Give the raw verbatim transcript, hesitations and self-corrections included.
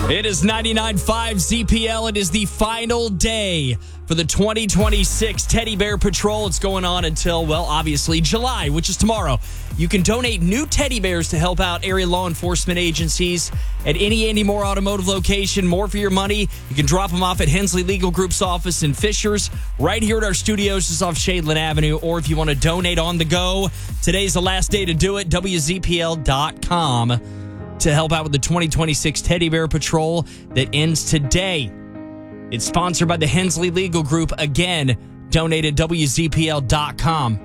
It is ninety-nine point five Z P L. It is the final day for the twenty twenty-six Teddy Bear Patrol. It's going on until, well, obviously July, which is tomorrow. You can donate new teddy bears to help out area law enforcement agencies at any Andy Moore Automotive location. More for your money. You can drop them off at Hensley Legal Group's office in Fishers, right here at our studios just off Shadeland Avenue. Or if you want to donate on the go, today's the last day to do it. W Z P L dot com to help out with the twenty twenty-six Teddy Bear Patrol that ends today. It's sponsored by the Hensley Legal Group. Again, donate at W Z P L dot com.